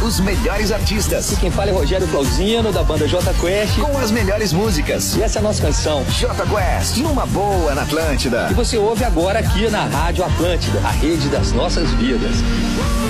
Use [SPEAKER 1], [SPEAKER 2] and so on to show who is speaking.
[SPEAKER 1] Os melhores artistas.
[SPEAKER 2] E quem fala é Rogério Flauzino, da banda J Quest.
[SPEAKER 1] Com as melhores músicas.
[SPEAKER 2] E essa é a nossa canção.
[SPEAKER 1] J Quest, numa boa na Atlântida.
[SPEAKER 2] E você ouve agora aqui na Rádio Atlântida, a rede das nossas vidas.